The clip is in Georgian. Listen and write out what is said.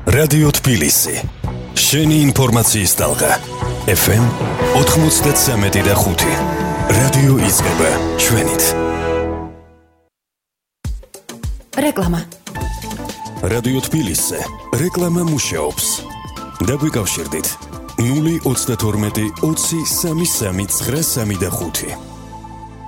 რადიო თბილისი. შენი ინფორმაციის ტალღა. FM 93.5. რადიო იზრდება ჩვენით. რეკლამა. რადიო თბილისი. რეკლამა მუშაობს. დაგვიკავშირდით 032 20 33 935.